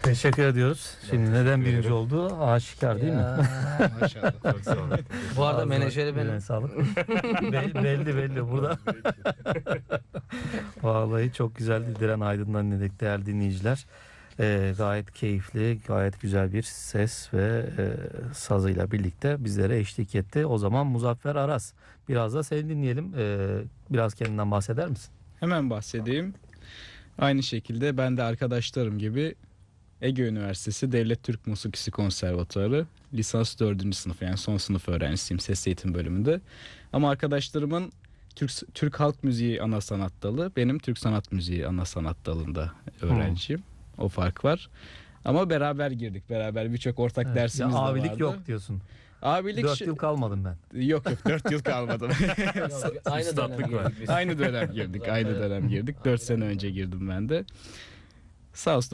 Teşekkür ediyoruz. Şimdi neden birinci oldu? Aşikar değil mi? Maşallah. Çok sağ olun. Bu arada Ağzına menajeri benim. yüreğine sağlık. Belli burada. Vallahi çok güzeldi. Diren Aydın'dan dinledik değerli dinleyiciler. Gayet keyifli, gayet güzel bir ses ve sazıyla birlikte bizlere eşlik etti. O zaman Muzaffer Aras. Biraz da seni dinleyelim. Biraz kendinden bahseder misin? Hemen bahsedeyim. Aynı şekilde ben de arkadaşlarım gibi Ege Üniversitesi Devlet Türk Musikisi Konservatuarı lisans 4. sınıf, yani son sınıf öğrencisiyim ses eğitim bölümünde. Ama arkadaşlarımın Türk Halk Müziği ana sanat dalı, benim Türk Sanat Müziği ana sanat dalında öğrenciyim. O fark var. Ama beraber girdik. Beraber birçok ortak Evet. dersimiz de vardı. Abilik yok diyorsun. Abilik 4 yıl kalmadım ben. Yok 4 yıl kalmadım. Aynı Üstatlık dönem var. girdik biz. Aynı dönem girdik. 4 sene önce girdim ben de. Sağ olsun